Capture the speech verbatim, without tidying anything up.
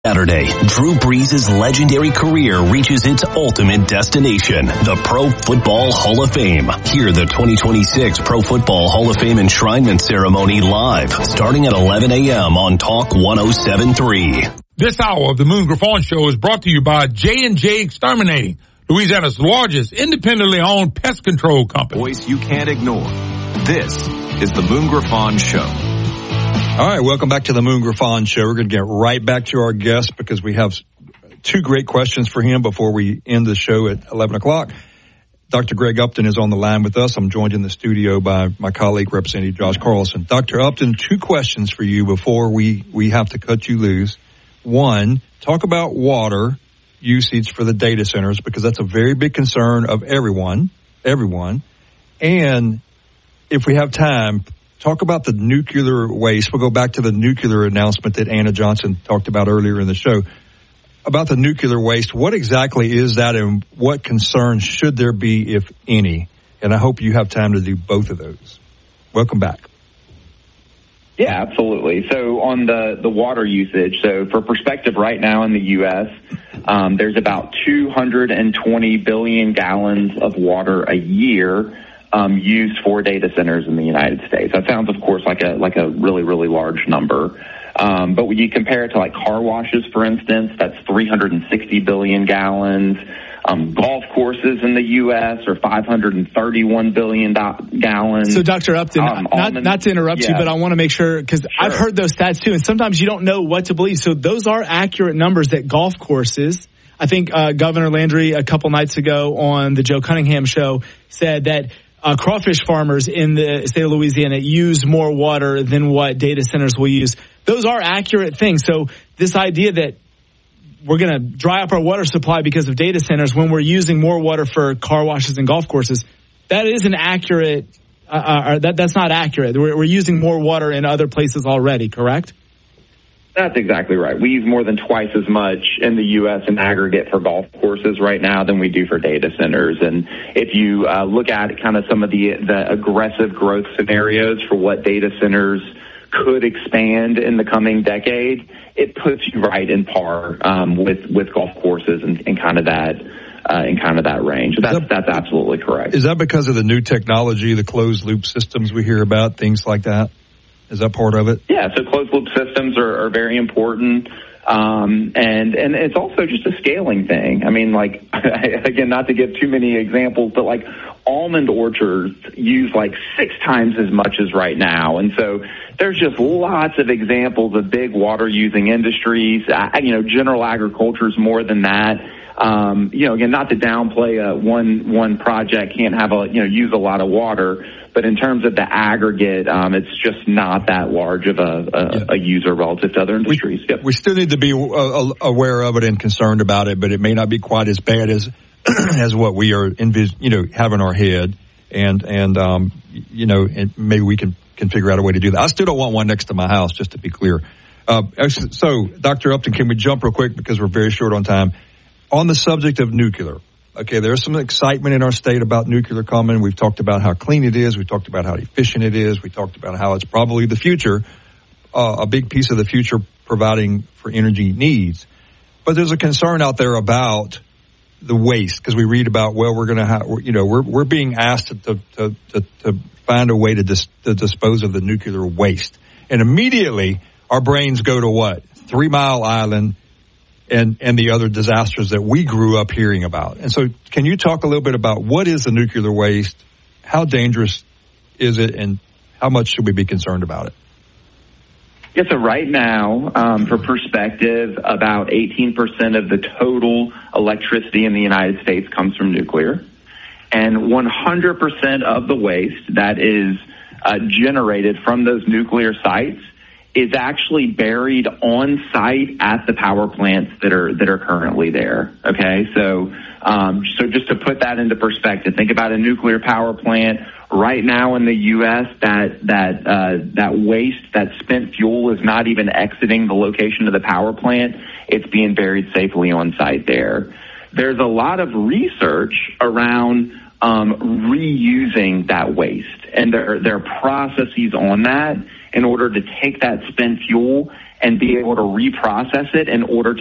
Saturday, Drew Brees' legendary career reaches its ultimate destination, the Pro Football Hall of Fame. Hear the twenty twenty-six Pro Football Hall of Fame enshrinement ceremony live, starting at eleven a.m. on Talk one oh seven point three. This hour of the Moon Griffon Show is brought to you by J and J Exterminating, Louisiana's largest independently owned pest control company. Voice you can't ignore. This is the Moon Griffon Show. All right, welcome back to the Moon Griffon Show. We're going to get right back to our guest because we have two great questions for him before we end the show at eleven o'clock. Doctor Greg Upton is on the line with us. I'm joined in the studio by my colleague, Representative Josh Carlson. Doctor Upton, two questions for you before we, we have to cut you loose. One, talk about water usage for the data centers because that's a very big concern of everyone, everyone. And if we have time, talk about the nuclear waste. We'll go back to the nuclear announcement that Anna Johnson talked about earlier in the show. About the nuclear waste, what exactly is that and what concerns should there be, if any? And I hope you have time to do both of those. Welcome back. Yeah, absolutely. So on the, the water usage, so for perspective right now in the U S, um, there's about two hundred twenty billion gallons of water a year Um, used for data centers in the United States. That sounds, of course, like a like a really, really large number. Um, but when you compare it to like car washes, for instance, that's three hundred sixty billion gallons. Um, golf courses in the U S are five hundred thirty-one billion do- gallons. So, Doctor Upton, um, not, almond, not to interrupt yeah. you, but I want to make sure, because sure. I've heard those stats too, and sometimes you don't know what to believe. So those are accurate numbers that golf courses, I think uh, Governor Landry a couple nights ago on the Joe Cunningham show said that Uh, crawfish farmers in the state of Louisiana use more water than what data centers will use. Those are accurate things. So this idea that we're going to dry up our water supply because of data centers when we're using more water for car washes and golf courses, that isn't accurate. Uh, uh, that that's not accurate. We're, we're using more water in other places already, correct? That's exactly right. We use more than twice as much in the U S in aggregate for golf courses right now than we do for data centers. And if you uh, look at kind of some of the, the aggressive growth scenarios for what data centers could expand in the coming decade, it puts you right in par um, with, with golf courses and, and kind of that uh, in kind of that range. That's, that, that's absolutely correct. Is that because of the new technology, the closed loop systems we hear about, things like that? Is that part of it? Yeah, so closed-loop systems are, are very important, um, and and it's also just a scaling thing. I mean, like, again, not to give too many examples, but, like, almond orchards use, like, six times as much as right now. And so there's just lots of examples of big water-using industries. Uh, you know, general agriculture is more than that. Um, you know, again, not to downplay a one one project can't have a, you know, use a lot of water, but in terms of the aggregate, um, it's just not that large of a, a, yeah. a user relative to other industries. We, yep. we still need to be uh, aware of it and concerned about it, but it may not be quite as bad as as what we are, envis- you know, have in our head, and and um, you know, and maybe we can can figure out a way to do that. I still don't want one next to my house, just to be clear. Uh, so, Doctor Upton, can we jump real quick because we're very short on time? On the subject of nuclear, okay, there's some excitement in our state about nuclear coming. We've talked about how clean it is. We talked about how efficient it is. We talked about how it's probably the future, uh, a big piece of the future providing for energy needs. But there's a concern out there about the waste because we read about, well, we're going to have, you know, we're we're being asked to to to, to find a way to, dis, to dispose of the nuclear waste, and immediately our brains go to what? Three Mile Island. And, and the other disasters that we grew up hearing about. And so can you talk a little bit about what is the nuclear waste, how dangerous is it, and how much should we be concerned about it? Yeah, so right now, um, for perspective, about eighteen percent of the total electricity in the United States comes from nuclear. And one hundred percent of the waste that is uh, generated from those nuclear sites is actually buried on site at the power plants that are that are currently there. Okay, so um, so just to put that into perspective, think about a nuclear power plant. Right now in the U S, that that uh, that waste, that spent fuel, is not even exiting the location of the power plant. It's being buried safely on site there. There's a lot of research around um, reusing that waste, and there there are processes on that in order to take that spent fuel and be able to reprocess it in order